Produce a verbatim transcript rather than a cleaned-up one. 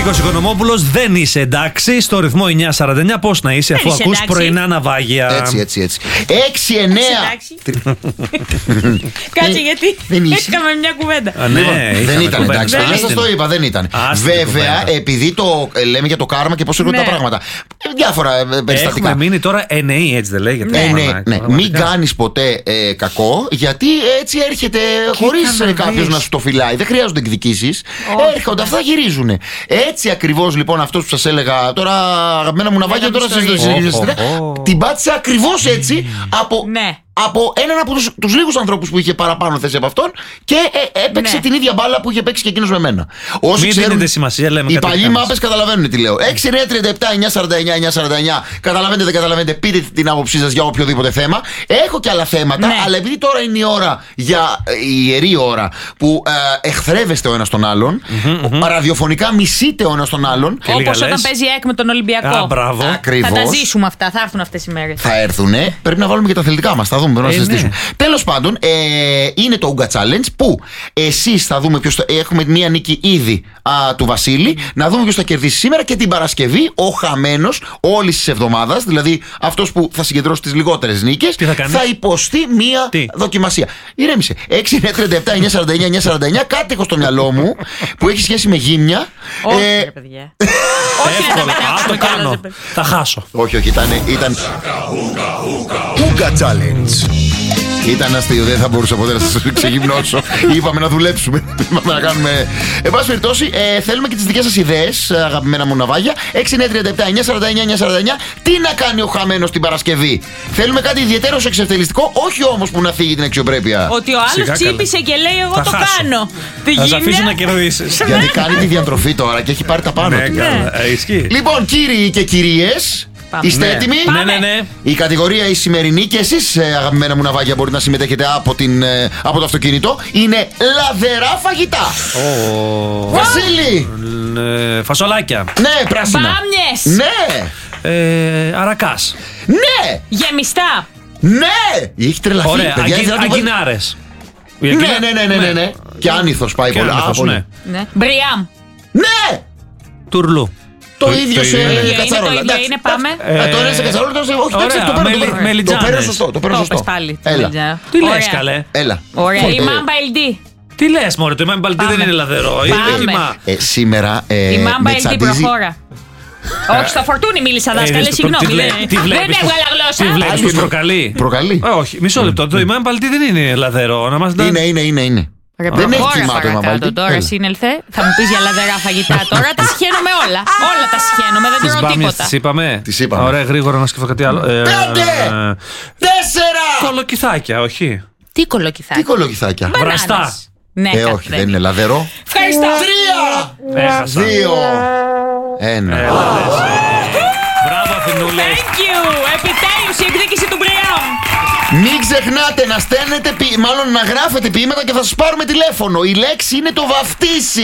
Νίκος Οικονομόπουλος, δεν είσαι εντάξει. Στο ρυθμό εννιά σαράντα εννιά, πώς να είσαι, αφού είσαι ακούς εντάξει. πρωινά ναυάγια. Έτσι, έτσι, έτσι. έξι εννέα. Κάτσε, γιατί δεν είσαι. έκαμε μια κουβέντα. Α, ναι, Λοιπόν, είχαμε δεν ήταν κουβέντα. εντάξει. Δεν σας το είπα, δεν ήταν. Άστη Βέβαια, κουβέντα. επειδή το ε, λέμε για το κάρμα και πώς έρχονται Ναι. τα πράγματα. ε, Διάφορα ε, περιστατικά. Έχουμε μείνει τώρα εννεοί, έτσι δεν λέγεται. Ναι, ναι, Πραγματικά. ναι. Μην κάνεις ποτέ ε, κακό, γιατί έτσι έρχεται χωρίς να κάποιο δεις. να σου το φυλάει. Δεν χρειάζονται εκδικήσεις. Όχι, Έρχονται, ναι. αυτά γυρίζουν. Έτσι ακριβώς λοιπόν αυτός που σας έλεγα τώρα, αγαπημένα μου ναυάγια, τώρα σας ιστορίες. σας- Ω, ω. την πάτησε ακριβώς έτσι από. Ναι. Από έναν από τους, τους λίγους ανθρώπους που είχε παραπάνω θέση από αυτόν και ε, έπαιξε Ναι. την ίδια μπάλα που είχε παίξει και εκείνος με μένα. Όσοι Μην ξέρουν, δίνετε σημασία, λέμε οι κάτι παλιοί κάνεις. μάπες καταλαβαίνουν τι λέω. έξι εννέα τριάντα επτά εννιά σαράντα εννιά εννιά σαράντα εννιά. Καταλαβαίνετε, δεν καταλαβαίνετε, πείτε την άποψή σας για οποιοδήποτε θέμα. Έχω και άλλα θέματα, Ναι. αλλά επειδή τώρα είναι η ώρα για ε, η ιερή ώρα που ε, εχθρεύεστε ο ένας τον άλλον, ραδιοφωνικά μισείτε ο ένας τον άλλον. Και λίγα Όπως όταν λες. παίζει ΕΚ με τον Ολυμπιακό. Α, μπράβο. Ακριβώς. Θα τα ζήσουμε αυτά, θα έρθουν αυτές οι μέρες. Θα έρθουνε. Πρέπει να βάλουμε και τα αθλητικά μας. Θα δούμε, πρέπει να Ε, συζητήσουμε. ναι. Τέλος πάντων, ε, είναι το Ούγκα Challenge που εσείς θα δούμε ποιος θα. Έχουμε μία νίκη ήδη α, του Βασίλη. Να δούμε ποιος θα κερδίσει σήμερα και την Παρασκευή. Ο χαμένος όλης της εβδομάδας, δηλαδή αυτός που θα συγκεντρώσει τις λιγότερες νίκες, Τι θα κάνει? υποστεί μία Τι? δοκιμασία. Ηρέμησε. έξι εννέα τριάντα επτά εννιά σαράντα εννιά εννιά σαράντα εννιά. Κάτι έχω στο μυαλό μου που έχει σχέση με γύμνια. Όχι, Ε, ρε παιδιά. Όχι να τα Εύκολο. Α, πετάξουμε το κιόλας, κάνω. ρε παιδιά. Θα χάσω. όχι, όχι, ήταν. ήταν... Ούγκα Challenge. Ήταν αστείο, δεν θα μπορούσα ποτέ να σας ξεγυμνώσω. Είπαμε να δουλέψουμε. Είπαμε να κάνουμε. Εν πάση περιπτώσει, ε, θέλουμε και τις δικές σας ιδέες, αγαπημένα μου ναυάγια. έξι εννέα τριάντα επτά εννιά σαράντα εννιά εννιά σαράντα εννιά. Τι να κάνει ο χαμένος την Παρασκευή? Θέλουμε κάτι ιδιαίτερο εξευτελιστικό, όχι όμως που να φύγει την αξιοπρέπεια. Ότι ο Σιγά άλλος τσίπησε και λέει: Εγώ Θα το χάσω. κάνω. Τη Θα σε αφήσω γύμνια. να κερδίσεις. Γιατί κάνει τη διατροφή τώρα και έχει πάρει τα πάνω Ναι, του. καλά. Ε, Ισχύει. Λοιπόν, κύριοι και κυρίες, Πάμε. είστε Ναι. έτοιμοι? Ναι, ναι, ναι. Η κατηγορία η σημερινή, και εσείς ε, αγαπημένα μου ναυάγια μπορείτε να συμμετέχετε από, την, ε, από το αυτοκίνητο, είναι λαδερά φαγητά. Ω, Βασίλη! ε, Φασολάκια. Ναι, πράσινα. Μπάμιες. Ναι! Ε, Αρακάς. Ναι! Γεμιστά. Ναι! Έχει τρελαθεί. Ωραία. παιδιά, Αγκι- ήθελα να το πω- Αγκινάρες. Ναι, ναι, ναι, ναι, ναι, ναι. Και άνηθος πάει Και πολύ. άνηθος, Α, πολύ. ναι. Ναι. Μπριάμ. Ναι! Τουρλού. Το Το- ίδιο το σε ίδιο είναι. Είναι κατσαρόλα. το ίδιο, Εντάξει, είναι, εντάξει. πάμε. Ε, Το ένα σε κατσαρόλα, το άλλο σε. Όχι, εντάξει, Ωραία, το παίρνω. μελι- το παίρνω. Το μελιτζάνες. παίρνω σωστό. Το παίρνω Το σωστό. είπες πάλι. Έλα. Τι Ωραία. λες, καλέ. Έλα. Ωραία. Η Φόρτε. Μάμπα ελ ντι. Τι λες, μωρέ, το Imam Baldi Πάμε. δεν είναι λαδερό. Είναι Πάμε. δοκιμά. Ε, Σήμερα ε, Η Μάμπα με ελ ντι τσαντίζει. προχώρα. Όχι, στο φορτούνι μίλησα, δάσκαλε, Ε, το- συγγνώμη. τι βλέ- ναι. τι βλέπεις Δεν που- έβγαλα γλώσσα. Τι βλέπεις Άλλους που προκαλεί. Προκαλεί. Ε, Όχι, μισό λεπτό. Το Imam Baldi δεν είναι λαδερό. Να μας Είναι, είναι, είναι, είναι. Ρε, Δεν έχει προχώρα κοιμά το παρακάτω. Imam Baldi. Τώρα Έλα. σύνελθε. Θα μου πει για λαδερά φαγητά τώρα. Τα συχαίνομαι όλα. Όλα τα συχαίνομαι. Δεν Τις τρώω μπάμιες τίποτα. τις είπαμε. Τις είπαμε. Ωραία, γρήγορα να σκεφτώ κάτι άλλο. Ε, Πέντε! ε, Τέσσερα! Κολοκυθάκια, όχι. Τι κολοκυθάκι. Τι κολοκυθάκια. Μπανάνες. βραστά. Ναι, Ε, κάτι όχι, δεν είναι λαδερό. Ευχαριστώ. Τρία! Έχασα. Δύο! Ένα. Έλα, λες, ε. Μπράβο, Αθηνούλε. Thank you. Επιτέλους η εκδίκηση του Μπριάμ. Μην ξεχνάτε να στέλνετε, ποι- μάλλον να γράφετε ποίηματα και θα σας πάρουμε τηλέφωνο. Η λέξη είναι το βαφτίσι.